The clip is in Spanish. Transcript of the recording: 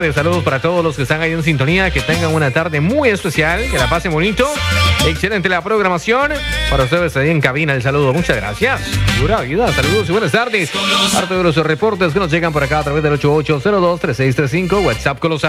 Saludos para todos los que están ahí en sintonía, que tengan una tarde muy especial, que la pasen bonito. Excelente la programación. Para ustedes ahí en cabina el saludo. Muchas gracias. Pura vida, saludos y buenas tardes. Parte de los reportes que nos llegan por acá a través del 8802-3635, WhatsApp Colosal.